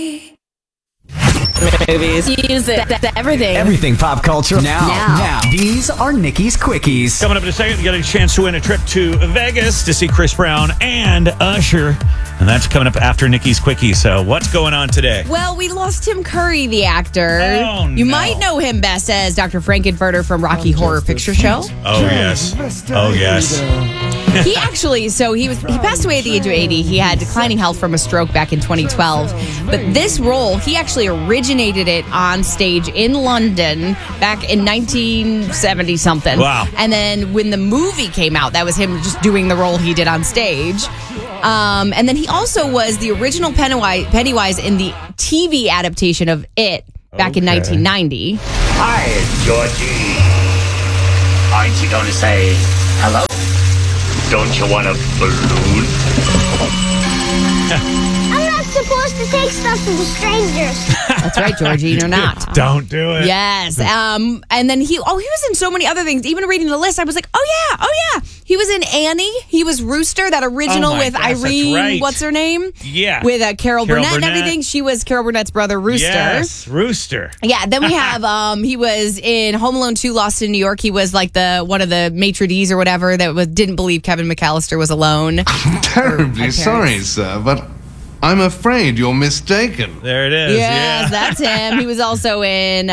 Movies, music, everything. Everything pop culture. Now. These are Nikki's Quickies. Coming up in a second, you got a chance to win a trip to Vegas to see Chris Brown and Usher. And that's coming up after Nikki's Quickies. So what's going on today? Well, we lost Tim Curry, the actor. Oh, You no. might know him best as Dr. Frankenfurter from Rocky Horror Picture Show. Oh, yes. Oh, yes. He actually, he passed away at the age of 80. He had declining health from a stroke back in 2012. But this role, he actually originated it on stage in London back in 1970-something. Wow. And then when the movie came out, that was him just doing the role he did on stage. And then he also was the original Pennywise in the TV adaptation of It back in 1990. Hi, Georgie. Aren't you going to say hello? Don't you want a balloon? I'm not supposed to take stuff from strangers. That's right, Georgie, you're not. Don't do it. Yes. And then he was in so many other things. Even reading the list, I was like, oh yeah. He was in Annie. He was Rooster, that original Oh my with gosh, that's Irene, right. what's her name? Yeah. With Carol Burnett and Burnett. everything. She was Carol Burnett's brother, Rooster. Yes, Rooster. Yeah, then we have, he was in Home Alone 2, Lost in New York. He was like one of the maitre d's or whatever that didn't believe Kevin McAllister was alone. Terribly sorry, sir, but I'm afraid you're mistaken. There it is. Yes, Yeah. that's him. He was also in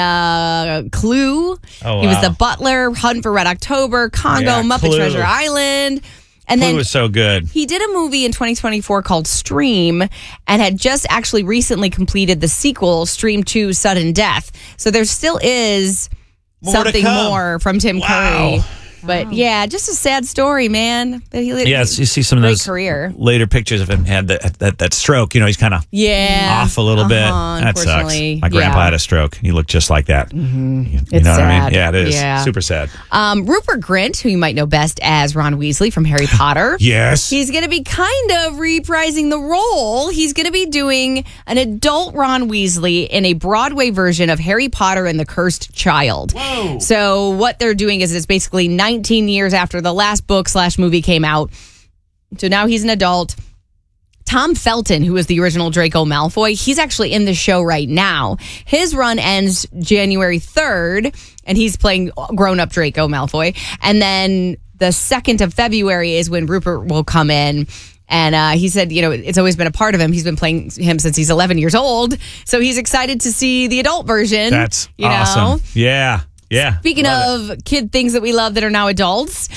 Clue. Oh, He was wow. the butler, Hunt for Red October, Congo, Yeah, Muppet Clue. Treasure Island. And Clue then was so good. he did a movie in 2024 called Stream and had just actually recently completed the sequel, Stream 2 Sudden Death. So there still is More to something come. more from Tim Wow. Curry. But yeah, just a sad story, man. That he Yes, you see some of great those career. later pictures of him had that stroke. You know, he's kind of off a little bit. That sucks. unfortunately. My grandpa Yeah. had a stroke. He looked just like that. You It's know what I sad. mean? Yeah, it is. Yeah. Super sad. Rupert Grint, who you might know best as Ron Weasley from Harry Potter. Yes. He's going to be kind of reprising the role. He's going to be doing an adult Ron Weasley in a Broadway version of Harry Potter and the Cursed Child. Whoa. So what they're doing is it's basically 19 years after the last book/movie came out. So now he's an adult. Tom Felton, who was the original Draco Malfoy, he's actually in the show right now. His run ends January 3rd, and he's playing grown-up Draco Malfoy. And then the 2nd of February is when Rupert will come in. And he said, it's always been a part of him. He's been playing him since he's 11 years old. So he's excited to see the adult version. That's you awesome. know? Yeah. Yeah. Speaking Love of kid things that we love that are now adults,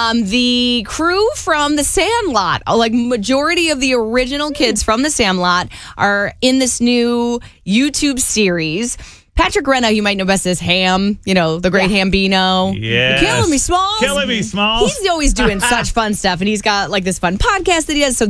the crew from The Sandlot, like majority of the original kids from The Sandlot, are in this new YouTube series. Patrick Renna, you might know best as Ham, the great Hambino. Yes. Killing me, Smalls. Killing me, Smalls. He's always doing such fun stuff, and he's got like this fun podcast that he does. So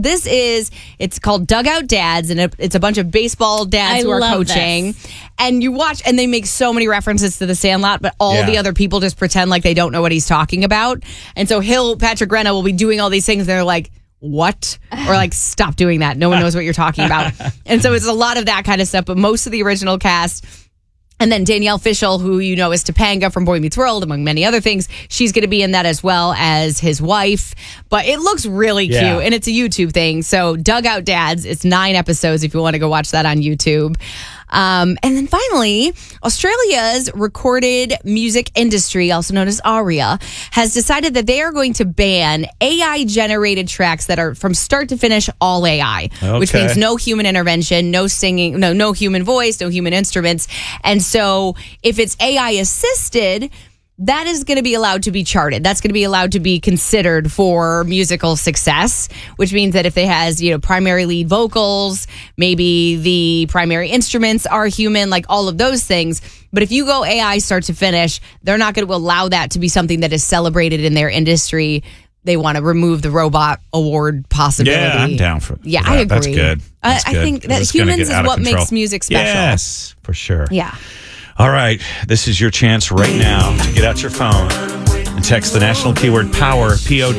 it's called Dugout Dads, and it's a bunch of baseball dads who are love coaching. this. And you watch, and they make so many references to The Sandlot, but all Yeah. the other people just pretend like they don't know what he's talking about. And so Patrick Renna will be doing all these things, and they're like, what? Or like, stop doing that. No one knows what you're talking about. And so it's a lot of that kind of stuff, but most of the original cast. And then Danielle Fishel, who you know is Topanga from Boy Meets World, among many other things. She's going to be in that as well as his wife. But it looks really cute, Yeah. and it's a YouTube thing. So Dugout Dads, it's 9 episodes if you want to go watch that on YouTube. And then finally, Australia's recorded music industry, also known as ARIA, has decided that they are going to ban AI-generated tracks that are from start to finish all AI, which Okay. means no human intervention, no singing, no human voice, no human instruments. And so if it's AI assisted, that is going to be allowed to be charted. That's going to be allowed to be considered for musical success, which means that if it has, primary lead vocals, maybe the primary instruments are human, like all of those things. But if you go AI start to finish, they're not going to allow that to be something that is celebrated in their industry. They want to remove the robot award possibility. Yeah, I'm down for Yeah, that. I agree. That's good. That's I good, think 'cause that it's gonna humans get is out of what control. makes music special. Yes, for sure. Yeah. All right. This is your chance right now to get out your phone and text the national keyword POWER,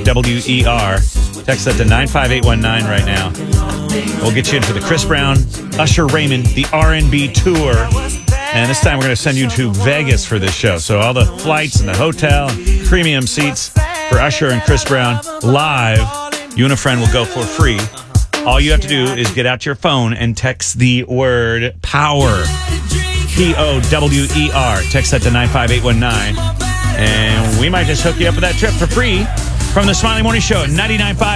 POWER. Text that to 95819 right now. We'll get you into the Chris Brown, Usher Raymond, the R&B tour. And this time we're going to send you to Vegas for this show. So all the flights and the hotel, premium seats for Usher and Chris Brown live. You and a friend will go for free. All you have to do is get out your phone and text the word POWER. POWER. Text that to 95819. And we might just hook you up with that trip for free from the Smiley Morning Show, 99.5